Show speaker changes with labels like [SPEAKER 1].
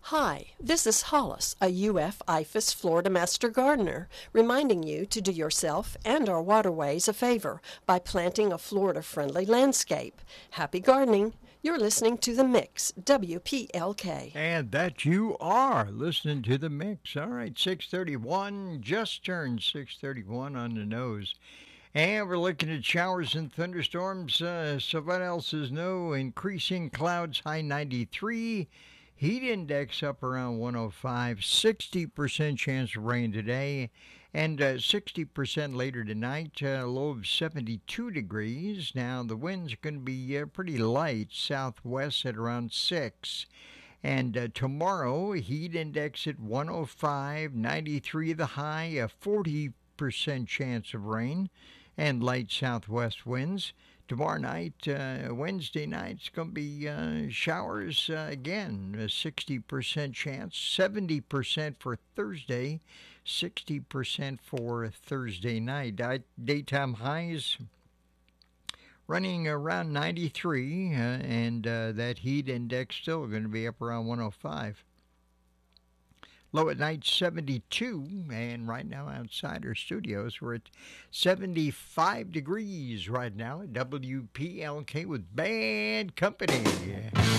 [SPEAKER 1] Hi, this is Hollis, a UF IFAS Florida Master Gardener, reminding you to do yourself and our waterways a favor by planting a Florida-friendly landscape. Happy gardening! You're listening to The Mix, WPLK.
[SPEAKER 2] And that you are listening to The Mix. All right, 6:31, just turned 6:31 on the nose. And we're looking at showers and thunderstorms. So what else is new? Increasing clouds, high 93. Heat index up around 105. 60% chance of rain today. And 60% later tonight. Low of 72 degrees. Now the wind's going to be pretty light. Southwest at around 6. And tomorrow, heat index at 105. 93 the high. A 40% chance of rain and light southwest winds. Tomorrow night, Wednesday night, it's going to be showers again, a 60% chance, 70% for Thursday, 60% for Thursday night. Daytime highs running around 93, and that heat index still going to be up around 105. Low at night, 72, and right now outside our studios, we're at 75 degrees right now at WPLK with Bad Company.